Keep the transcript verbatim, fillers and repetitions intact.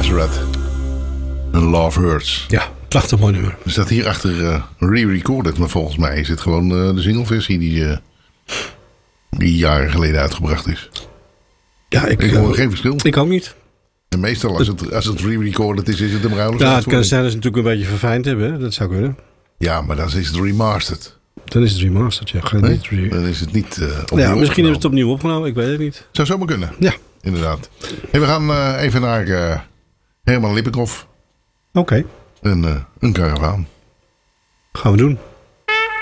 Nazareth. En Love Hurts. Ja, prachtig mooi nummer. Er staat hier achter uh, re-recorded, maar volgens mij is het gewoon uh, de singleversie die, uh, die jaren geleden uitgebracht is. Ja, ik, ik hoor uh, geen verschil. Ik ook niet. En meestal als het, als het re-recorded is, is het hem ruilig. Ja, het kan zijn dat ze natuurlijk een beetje verfijnd hebben. Hè? Dat zou kunnen. Ja, maar dan is het remastered. Dan is het remastered, ja. Geen Nee? re- Dan is het niet uh, opnieuw ja, misschien is het opgenomen. opnieuw opgenomen. Ik weet het niet. Zou zomaar kunnen. Ja. Inderdaad. Hey, we gaan uh, even naar uh, Herman Lippenkoff. Oké. Okay. En uh, een karavaan. Gaan we doen.